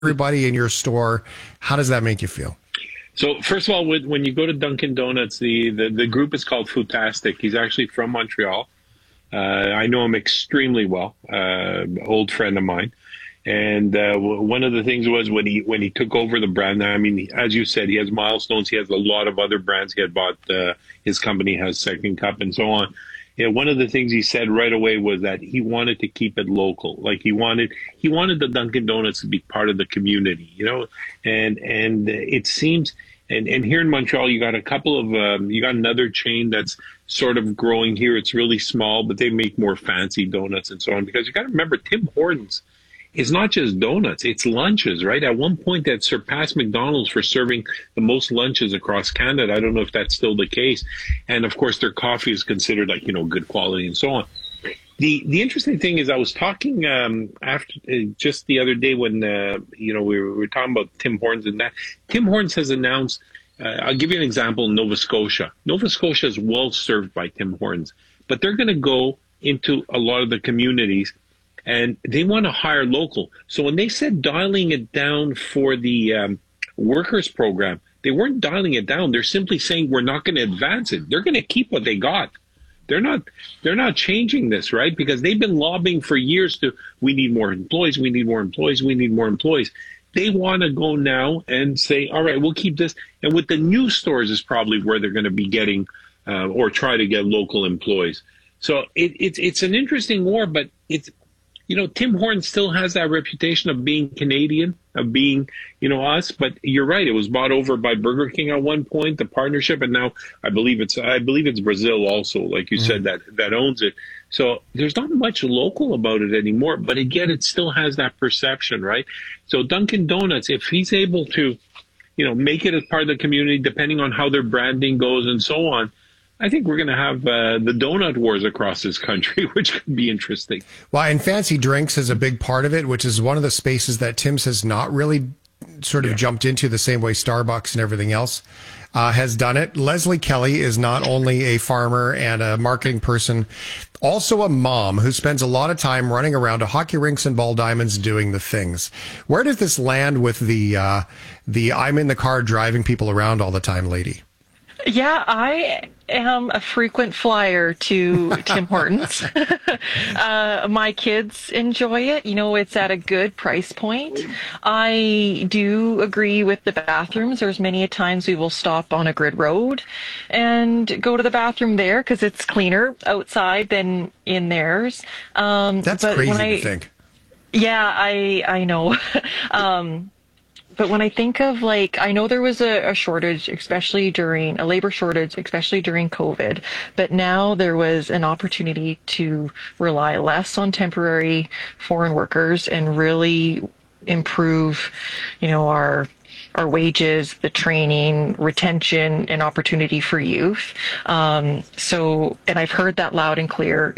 everybody in your store. How does that make you feel? So first of all, when you go to Dunkin' Donuts, the group is called Footastic. He's actually from Montreal. I know him extremely well, old friend of mine. And one of the things was when he took over the brand. I mean, as you said, he has Milestones. He has a lot of other brands. He had bought his company has Second Cup and so on. Yeah, one of the things he said right away was that he wanted to keep it local. Like he wanted the Dunkin' Donuts to be part of the community, and it seems. And here in Montreal, you got a couple of, you got another chain that's sort of growing here. It's really small, but they make more fancy donuts and so on. Because you got to remember, Tim Hortons is not just donuts, it's lunches, right? At one point, that surpassed McDonald's for serving the most lunches across Canada. I don't know if that's still the case. And of course, their coffee is considered like, good quality and so on. The interesting thing is I was talking after just the other day when we were talking about Tim Hortons and that. Tim Hortons has announced. I'll give you an example. Nova Scotia. Nova Scotia is well served by Tim Hortons, but they're going to go into a lot of the communities, and they want to hire local. So when they said dialing it down for the workers program, they weren't dialing it down. They're simply saying we're not going to advance it. They're going to keep what they got. They're not changing this, right? Because they've been lobbying for years we need more employees, we need more employees, we need more employees. They want to go now and say, all right, we'll keep this. And with the new stores is probably where they're going to be getting or try to get local employees. So it's an interesting war, but it's, Tim Hortons still has that reputation of being Canadian, of being, us. But you're right; it was bought over by Burger King at one point, the partnership, and now I believe it's Brazil also, like you said, that owns it. So there's not much local about it anymore. But again, it still has that perception, right? So Dunkin' Donuts, if he's able to, make it as part of the community, depending on how their branding goes and so on, I think we're going to have the donut wars across this country, which could be interesting. Well, and fancy drinks is a big part of it, which is one of the spaces that Tim's has not really sort of jumped into the same way Starbucks and everything else has done it. Leslie Kelly is not only a farmer and a marketing person, also a mom who spends a lot of time running around to hockey rinks and ball diamonds doing the things. Where does this land with the I'm in the car driving people around all the time lady? Yeah, I am a frequent flyer to Tim Hortons. My kids enjoy it. It's at a good price point. I do agree with the bathrooms. There's many a times we will stop on a grid road and go to the bathroom there because it's cleaner outside than in theirs. That's crazy to think. Yeah, I know. But when I think of I know there was a shortage, a labor shortage, especially during COVID, but now there was an opportunity to rely less on temporary foreign workers and really improve, our wages, the training, retention, and opportunity for youth. And I've heard that loud and clear,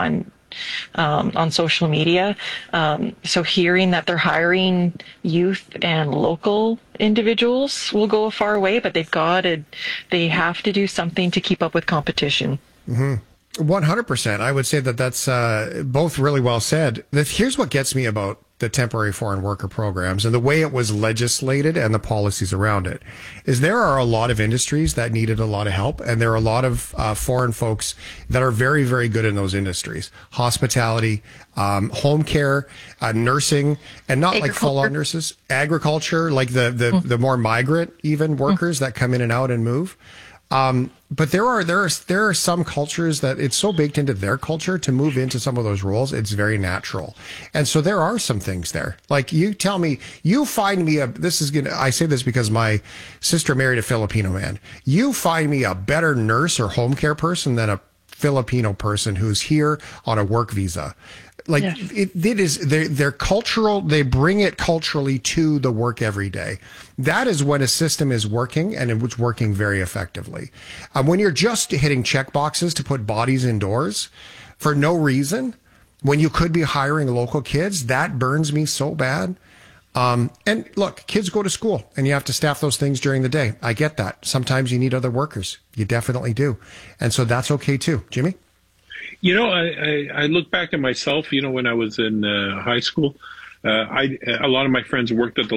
on social media. So hearing that they're hiring youth and local individuals will go a far way, but they have to do something to keep up with competition. 100%. I would say that's both really well said. Here's what gets me about the temporary foreign worker programs and the way it was legislated and the policies around it is there are a lot of industries that needed a lot of help. And there are a lot of foreign folks that are very, very good in those industries. Hospitality, home care, nursing, and not like full on nurses, agriculture, like the more migrant even workers that come in and out and move. But there are some cultures that it's so baked into their culture to move into some of those roles. It's very natural. And so there are some things there. Like you tell me, you find me I say this because my sister married a Filipino man. You find me a better nurse or home care person than a Filipino person who's here on a work visa. It is they're cultural. They bring it culturally to the work every day. That is when a system is working and it's working very effectively. When you're just hitting check boxes to put bodies indoors for no reason, when you could be hiring local kids, that burns me so bad. And look, kids go to school and you have to staff those things during the day. I get that. Sometimes you need other workers. You definitely do. And so that's okay too. Jimmy? I look back at myself, when I was in high school, A lot of my friends worked at the